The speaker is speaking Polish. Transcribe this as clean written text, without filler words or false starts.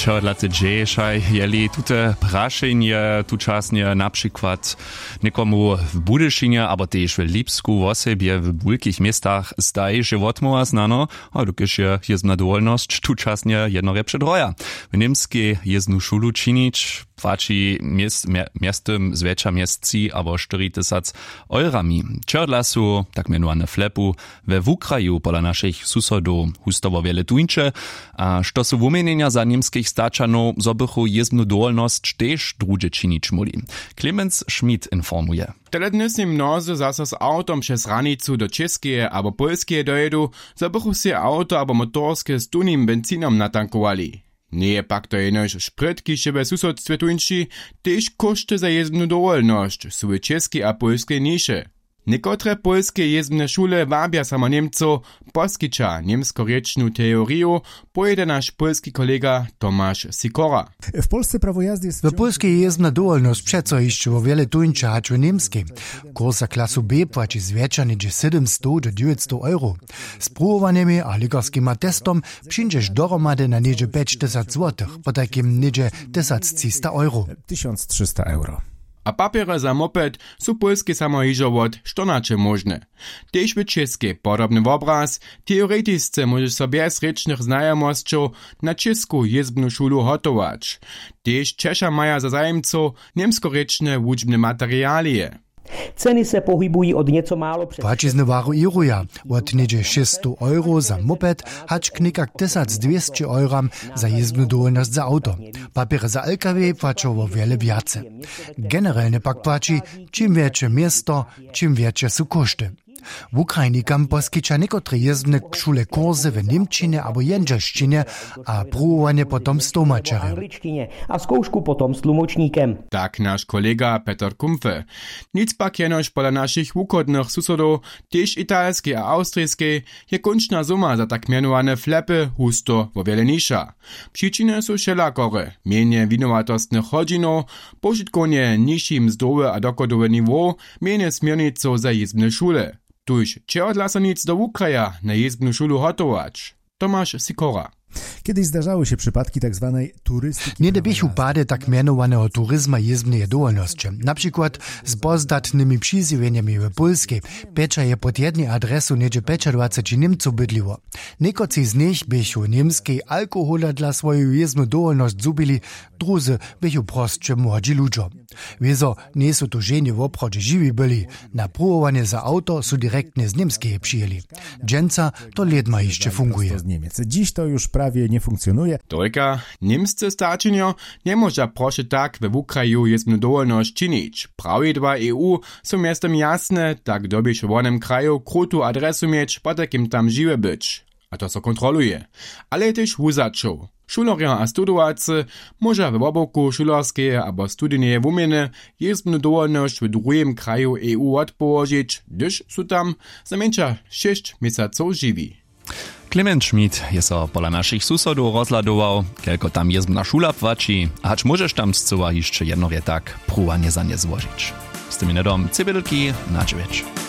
Čehodlace džešaj, jeli tute prašenje tučasnje na przykład niekomu w Budyszynie, albo też w Lipsku, w osobie w wielkich miastach zdaje się odmowa znano, a dokiż jest na dowolność tuczasnje jednore przedroja. W niemskiej jezdnu szulu czynić płaci miastem zwiecza miastci albo 4000 eurami. Čehodlasu, tak mianowane flepu, we w Ukraju pola naszych susodów hustowo wiele tuńcze, a što su wumienienia za niemskich staczanów zobychu jezdnu dowolność też drugie czynić muli. Clemens Schmid informuje. Telednysni mnozy zase z autom przez ranicu do Českeje albo Polskeje dojedu, zobychu się auto albo motorskie z tunim benzinom natankowali. Nie je pak to jenož šprit, kiž je ve susodstve tuńši, tež koszty za jezdnu dowolność, su w českej a polskiej niše. Niekotre polskie jezdne szule wabia samo Niemców, poskicza niemskorečnu teorię, pojede nasz polski kolega Tomasz Sikora. W Polsce prawo jazdy jest... W polskiej jezdna dowolność przeco jeszcze o wiele tuńcza, acz w niemskiej. Kurs za klasu B płaci zwiecza niedzie 700 do 900 euro. Z próbowanymi a lekarskimi testom przyjdziesz doromady na niedzie 5000 złotych, po takim niedzie 1300 euro. 1300 euro. A papiery za moped su polskie samo hižo wot štonače možne. Tež v českej podobny obraz, teoretisce możesz sobie bez rečnych znajomostčov na česku jezdbnu šulu hotować. Tež Češa maja za zajemcov niemskorečne wučbne materialie. Ceny se pohybují od něco málo přes... Płacizny warują od niedzie 600 euro za moped, hacz knikak 1200 euram za jezdnu dowolność za auto. Papiery za LKW płacą o wiele więcej. Generalnie pak płaci, czym większe miasto, czym większe są koszty. W Ukrainikam poskicza niekotre jezdne szule kursy w niemčinie albo jędrzeszczynie, a próbowanie potom z tłumaczerem. A zkoušku potom s tlumočníkem. Tak nasz kolega Peter Kumpfe. Nic pak jenož pola naszych wukodnych susodów, tež italskie a austrijskie, je končna suma za tak mianowane flepy husto wo wiele nisza. Przyczyny są wszelakore, mienie winowatostnych hodzinów, pożytkowanie niższym zdrowe a dokodowe niveau, mienie smiernicą za jezdne szule. Tuż Čehodlasanic do Ukraja na jezdbnu szulu hotować. Tomasz Sikora. Kiedyś zdarzały się przypadki tak zwanej turystyki. Nie debich upady tak mianowanego turyzma jezdnej dowolności. Na przykład z pozdatnymi przyzwieniami w Polskiej pecza je pod jednej adresu niedzie 25 Niemców bydliło. Niekoci z nich bychu niemskiej alkohola dla swoją jezdną dowolność zubili, druzy bychu prostsze młodzi ludzie. Wieso nie są tu żeni w obchodzie żywi byli, na próbowanie za auto są direktnie z niemskiej przyjęli. Dżęca to ledma jeszcze funguje. Dziś to już prawie nie funkcjonuje. Tylko niemscy staczynio nie może proszę tak w Ukraju jezdnu dowolność czynić. Prawidła EU są miastem jasne, tak dobyś w onem kraju krótką adresu mieć, po takim tam żywe być. A to so kontroluje. Ale też wuzaczą. Šulerja a studowacy może w oboku šulerskie albo studijne wumieny jezdnu dowolność w drugim kraju EU odpołożyć, gdyż są tam za mniejsza 6 miesaców żywi. Clemens Schmid je so pola naszych susodów rozladował, kielko tam jezdna szula płaci, acz możesz tam zcuła jeszcze jedno tak próbowanie za nie złożyć. Z tymi nedom cybelki na dziewięć.